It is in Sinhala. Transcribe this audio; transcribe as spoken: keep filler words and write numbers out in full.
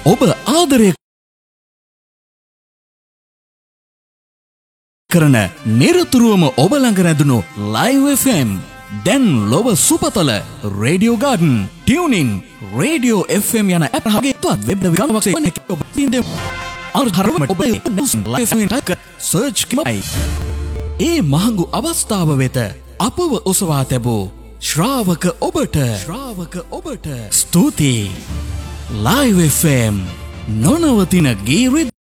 ඔබ ආදරය කරන නිරතුරුවම ඔබ ළඟ රැඳුණු Live එෆ් එම් දැන් ලොව සුපතල radio garden tuning radio F M යන ඇප් එකේ පත් වෙබ් ගානවක්සේ වන්නේ ඔබ තින්දේ අරහරම ඔබ ලයිව් එෆ් එම් එක සර්ච් කමයි ඒ මහඟු අවස්ථාව වෙත අපව ඔසවා තැබූ ශ්‍රාවක ඔබට ශ්‍රාවක ඔබට ස්තුතියි Live එෆ් එම් නොනවතින ගීරිත්